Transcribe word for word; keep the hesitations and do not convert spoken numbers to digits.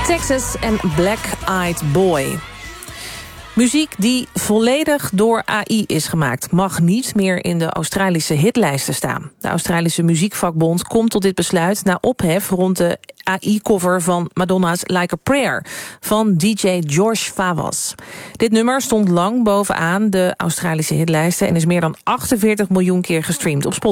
Texas en Black Eyed Boy. Muziek die volledig door A I is gemaakt mag niet meer in de Australische hitlijsten staan. De Australische Muziekvakbond komt tot dit besluit na ophef rond de A I-cover van Madonna's Like a Prayer van D J Josh Favas. Dit nummer stond lang bovenaan de Australische hitlijsten en is meer dan achtenveertig miljoen keer gestreamd op Spotify.